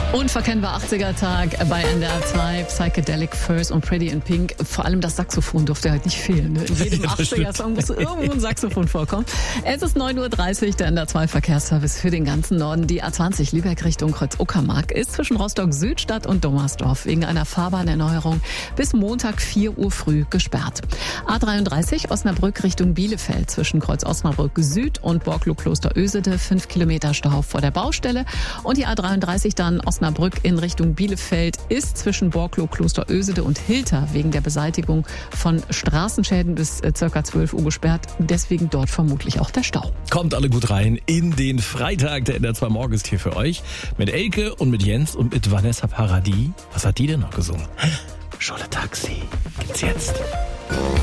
Unverkennbar 80er-Tag bei NDR 2, Psychedelic Furs und Pretty in Pink. Vor allem das Saxophon durfte halt nicht fehlen. Ne? In jedem 80er-Song muss irgendwo ein Saxophon vorkommen. Es ist 9.30 Uhr, der NDR 2 Verkehrsservice für den ganzen Norden. Die A20 Lübeck Richtung Kreuz-Uckermark ist zwischen Rostock-Südstadt und Dommersdorf wegen einer Fahrbahnerneuerung bis Montag 4 Uhr früh gesperrt. A33 Osnabrück Richtung Bielefeld zwischen Kreuz-Osnabrück Süd und Borklow-Kloster-Ösede 5 Kilometer Stau vor der Baustelle. Und die A33 dann Osnabrück in Richtung Bielefeld ist zwischen Borklow, Kloster-Ösede und Hilter wegen der Beseitigung von Straßenschäden bis ca. 12 Uhr gesperrt. Deswegen dort vermutlich auch der Stau. Kommt alle gut rein in den Freitag. Der NDR 2 Morgen ist hier für euch mit Elke und mit Jens und mit Vanessa Paradis. Was hat die denn noch gesungen? Scholle Taxi gibt's jetzt.